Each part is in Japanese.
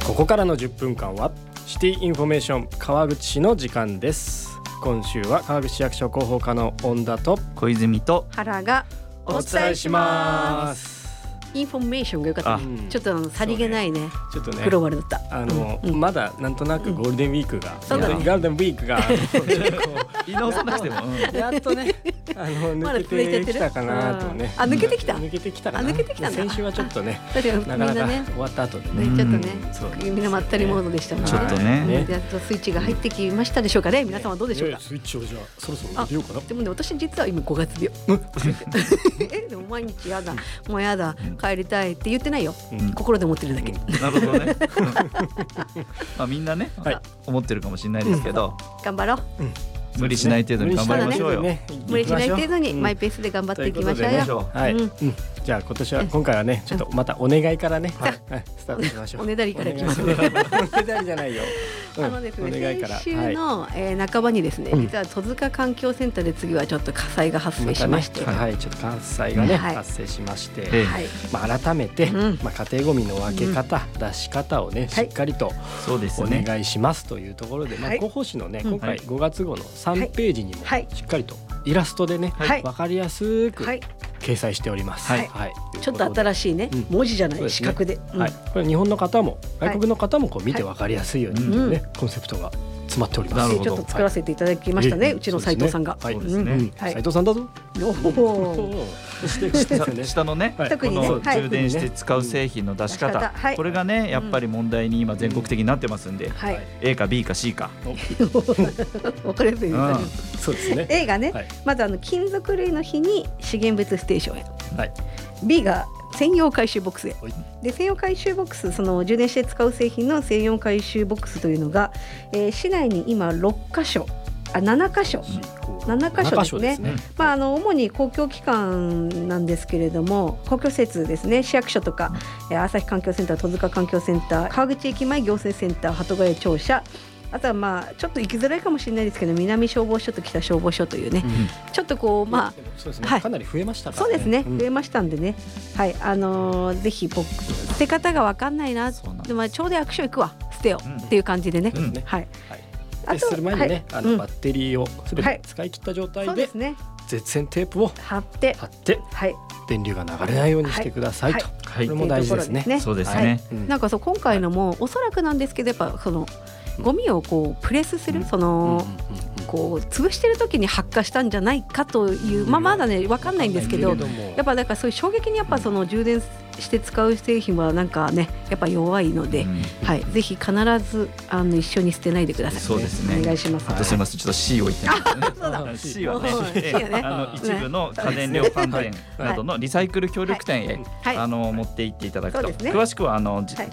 ここからの10分間はシティインフォメーション川口市の時間です。今週は川口市役所広報課の恩田と小泉と原がお伝えします。 インフォメーションが良かったね。ちょっとさりげないね。 ちょっとねグローバルだった。 まだなんとなくゴールデンウィークが、 そうだねゴールデンウィークが言い直さなくても、 やっとね抜けてきたかなとね。 抜けてきた。 抜けてきたかな。 抜けてきたんだ。 先週はちょっとね、 だけどなかなかみんなね、 終わった後でね、 ね、 ちょっとね、みんなまったりモードでしたもんね。 ちょっとね、 やっとスイッチが入ってきましたでしょうかね。皆さんはどうでしょうか。 スイッチをじゃあそろそろ入れようかな。 でもね、私実は今5月病。でも毎日やだ、もうやだ、帰りたいって言ってないよ。心で思ってるだけ。 なるほどね。まあみんなね、思ってるかもしれないですけど、 頑張ろう。 無理しない程度に頑張りましょうよ。 無理しない程度にマイペースで頑張っていきましょうよ。 はい。じゃあ今回はね、ちょっとまたお願いからね、スタートしましょう。 おねだりからいきます。 おねだりじゃないよ。 ですね、先週の半ばにですね、実は戸塚環境センターで次はちょっと火災が発生しまして、 はい、ちょっと火災がね発生しまして、改めて家庭ゴミの分け方、出し方をねしっかりとお願いしますというところで、広報誌のね今回5月号の3ページにもしっかりとイラストでね分かりやすく掲載しております。 ちょっと新しいね、文字じゃない四角で、 これ日本の方も外国の方もこう見て分かりやすいようにというねコンセプトが詰まっております。 ちょっと作らせていただきましたね、うちの斉藤さんが。 斉藤さんだぞ。そして下のね、この充電して使う製品の出し方、これがねやっぱり問題に今全国的になってますんで、A か B か C か分かりやすい。 そうですね。 A がね、まず金属類の日に資源物ステーションへ、B が専用回収ボックスへ。で専用回収ボックス、その充電して使う製品の専用回収ボックスというのが、市内に今7箇所ですね。主に公共機関なんですけれども、公共施設ですね、市役所とか朝日環境センター、戸塚環境センター、川口駅前行政センター、鳩ヶ谷庁舎、あとはちょっと行きづらいかもしれないですけど、南消防署と北消防署というね、ちょっとこうそうですね、かなり増えましたからね。 そうですね、増えましたんでね、ぜひボックス捨て方が分かんないな、でもちょうど役所行くわ捨てよっていう感じでね、 する前にね、バッテリーをすべて使い切った状態で絶縁テープを貼って電流が流れないようにしてくださいと。これも大事ですね。 そうですね。 なんか今回のもおそらくなんですけど、やっぱそのゴミをこうプレスする、こう潰してる時に発火したんじゃないかという、まだね分かんないんですけど、やっぱだからそういう衝撃にやっぱその充電して使う製品はなんかねやっぱ弱いので、ぜひ必ず一緒に捨てないでください。 そうですね。 お願いします。 すみません、ちょっと C を言ってますね。C はね、一部の家電量販店などのリサイクル協力店へ持って行っていただくと、詳しくは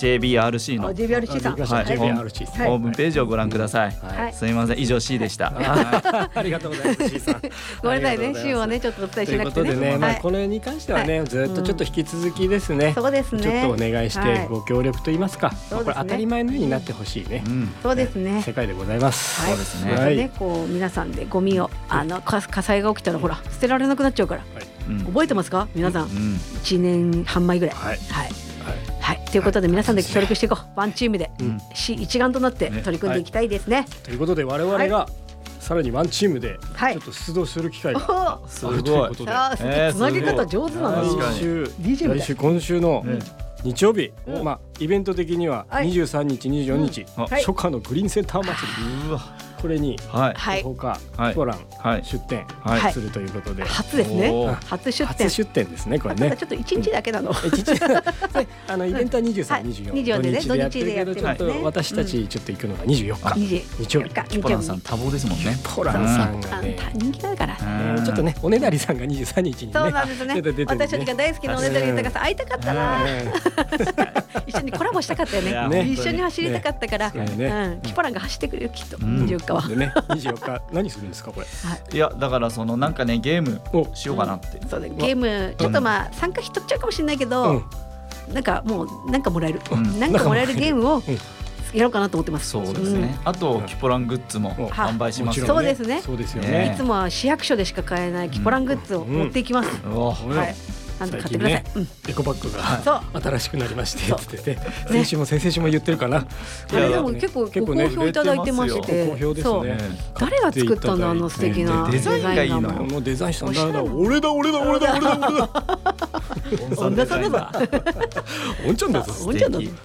JBRC の JBRC さんホームページをご覧ください。すみません、以上 C でした。 ありがとうございます。C さん。 ごめんなさいね、C をねちょっとお伝えしなくてね。 ということでね、これに関してはねずっとちょっと引き続きですね。 そうですね。 ちょっとお願いしてご協力と言いますか、これ当たり前のようになってほしいね。 そうですね。 世界でございます。 そうですね。 こう皆さんでゴミを火災が起きたらほら捨てられなくなっちゃうから。覚えてますか皆さん。1年半前ぐらい。ということで皆さんで協力していこう。ワンチームで市一丸となって取り組んでいきたいですね。 ということで我々がさらにワンチームでちょっと出動する機会があるということで、 つなぎ方上手なの。 今週の日曜日、イベント的には23日24日初夏のグリーンセンター祭り、これに福岡ポラン出店するということで、 初ですね。初出店ですね。これねちょっと1日だけなの。 イベントは23、24土日でやってますね。私たちちょっと行くのが24日日曜日。 ポランさん多忙ですもんね。 ポランさんがね人気だから、 ちょっとねおねだりさんが23日にね、 そうなんですね。私たちが大好きなおねだり豊さん会いたかったな。一緒にコラボしたかったよね。一緒に走りたかったから、キポランが走ってくれるきっと24日は。 24日何するんですかこれ。 いやだからなんかねゲームをしようかなって。 そうね、ゲームちょっと参加費取っちゃうかもしれないけど、なんかもうなんかもらえるゲームをやろうかなと思ってます。 そうですね。あとキポラングッズも販売します。 そうですね。 そうですよね。 いつもは市役所でしか買えないキポラングッズを持っていきます。 なんと買ってください。 エコバッグが新しくなりましてって言って、先週も先々週も言ってるかな。 でも結構ご好評いただいてまして、 好評ですね。 誰が作ったんだ、あの素敵なデザインがいいのよ。 このデザインしたんだ。俺だ。 女さんだぞ。 おんちゃんだぞ。